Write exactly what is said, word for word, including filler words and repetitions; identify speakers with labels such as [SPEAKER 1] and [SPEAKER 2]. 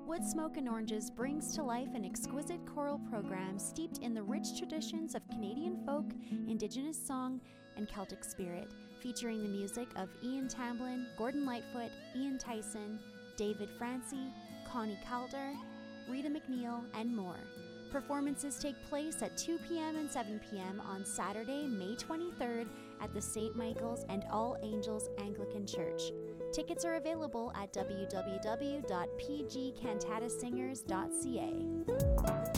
[SPEAKER 1] Wood Smoke and Oranges brings to life an exquisite choral program steeped in the rich traditions of Canadian folk, Indigenous song, and Celtic spirit, featuring the music of Ian Tamblyn, Gordon Lightfoot, Ian Tyson, David Francie, Connie Calder, Rita McNeil, and more. Performances take place at two p.m. and seven p.m. on Saturday, May twenty-third at the Saint Michael's and All Angels Anglican Church. Tickets are available at w w w dot p g cantata singers dot c a.